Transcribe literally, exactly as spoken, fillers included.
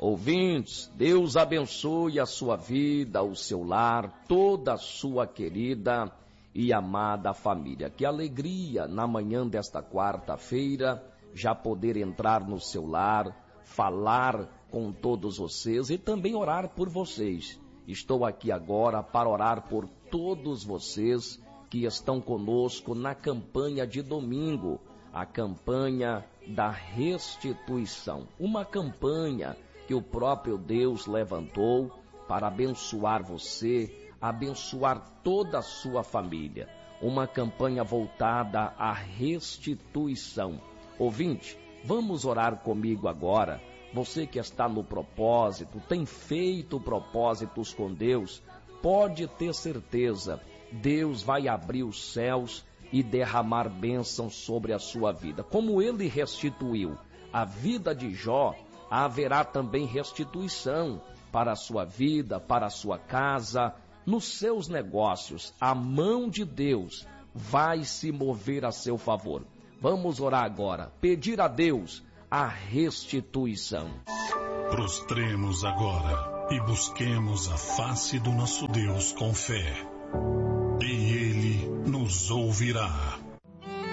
Ouvintes, Deus abençoe a sua vida, o seu lar, toda a sua querida e amada família. Que alegria na manhã desta quarta-feira já poder entrar no seu lar, falar com todos vocês e também orar por vocês. Estou aqui agora para orar por todos vocês que estão conosco na campanha de domingo, a campanha da restituição. Uma campanha que o próprio Deus levantou para abençoar você, abençoar toda a sua família. Uma campanha voltada à restituição. Ouvinte, vamos orar comigo agora. Você que está no propósito, tem feito propósitos com Deus, pode ter certeza, Deus vai abrir os céus e derramar bênçãos sobre a sua vida. Como Ele restituiu a vida de Jó, haverá também restituição para a sua vida, para a sua casa, nos seus negócios. A mão de Deus vai se mover a seu favor. Vamos orar agora, pedir a Deus a restituição. Prostremos agora e busquemos a face do nosso Deus com fé, e Ele nos ouvirá.